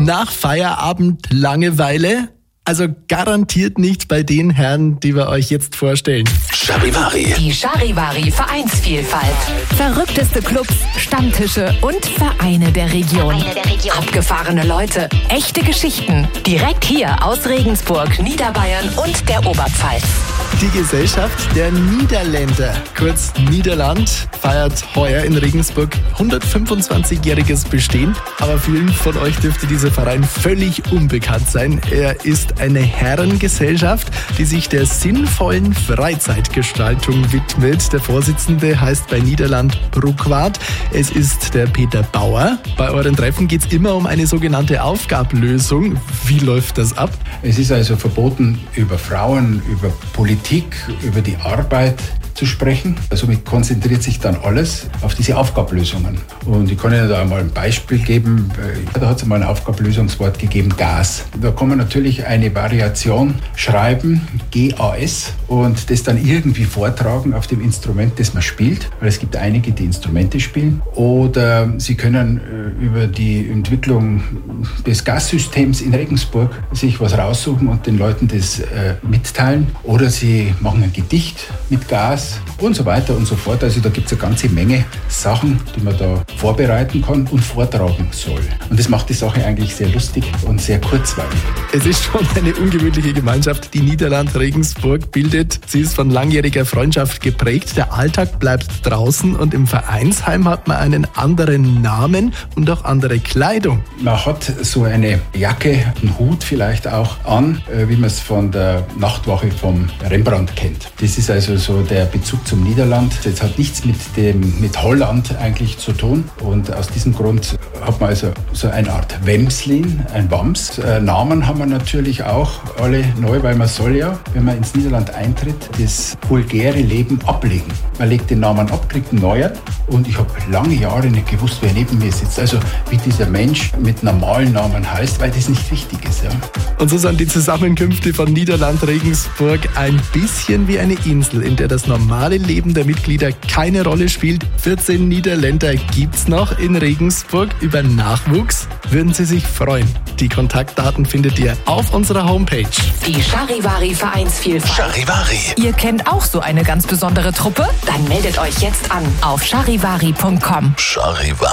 Nach Feierabend Langeweile? Also garantiert nicht bei den Herren, die wir euch jetzt vorstellen. Charivari. Die Charivari Vereinsvielfalt. Verrückteste Clubs, Stammtische und Vereine der Region. Abgefahrene Leute, echte Geschichten. Direkt hier aus Regensburg, Niederbayern und der Oberpfalz. Die Gesellschaft der Niederländer, kurz Niederland, feiert heuer in Regensburg 125-jähriges Bestehen. Aber vielen von euch dürfte dieser Verein völlig unbekannt sein. Er ist eine Herrengesellschaft, die sich der sinnvollen Freizeitgestaltung widmet. Der Vorsitzende heißt bei Niederland Bruckwaard. Es ist der Peter Bauer. Bei euren Treffen geht es immer um eine sogenannte Aufgabenlösung. Wie läuft das ab? Es ist also verboten, über Frauen, über Politik, über die Arbeit zu sprechen. Somit konzentriert sich dann alles auf diese Aufgabenlösungen. Und ich kann Ihnen da mal ein Beispiel geben. Da hat es mal ein Aufgabenlösungswort gegeben, Gas. Da kann man natürlich eine Variation schreiben, GAS, und das dann irgendwie vortragen auf dem Instrument, das man spielt. Weil es gibt einige, die Instrumente spielen. Oder Sie können über die Entwicklung des Gassystems in Regensburg sich was raussuchen und den Leuten das mitteilen. Oder Sie machen ein Gedicht mit Gas und so weiter und so fort. Also da gibt es eine ganze Menge Sachen, die man da vorbereiten kann und vortragen soll. Und das macht die Sache eigentlich sehr lustig und sehr kurzweilig. Es ist schon eine ungewöhnliche Gemeinschaft, die Niederland Regensburg bildet. Sie ist von langjähriger Freundschaft geprägt. Der Alltag bleibt draußen und im Vereinsheim hat man einen anderen Namen und auch andere Kleidung. Man hat so eine Jacke, einen Hut vielleicht auch an, wie man es von der Nachtwache vom Rembrandt kennt. Das ist also so der Bezug zum Niederland. Das hat nichts mit Holland eigentlich zu tun. Und aus diesem Grund hat man also so eine Art Wemslin, ein Wams. Namen haben wir natürlich auch alle neu, weil man soll ja, wenn man ins Niederland eintritt, das vulgäre Leben ablegen. Man legt den Namen ab, kriegt einen neuen. Und ich habe lange Jahre nicht gewusst, wer neben mir sitzt. Also wie dieser Mensch mit normalen Namen heißt, weil das nicht wichtig ist. Ja. Und so sind die Zusammenkünfte von Niederland Regensburg ein bisschen wie eine Insel, in der das normale Leben der Mitglieder keine Rolle spielt. 14 Niederländer gibt's noch in Regensburg. Über Nachwuchs würden sie sich freuen. Die Kontaktdaten findet ihr auf unserer Homepage. Die Charivari Vereinsvielfalt. Charivari. Ihr kennt auch so eine ganz besondere Truppe? Dann meldet euch jetzt an auf charivari.com. Charivari.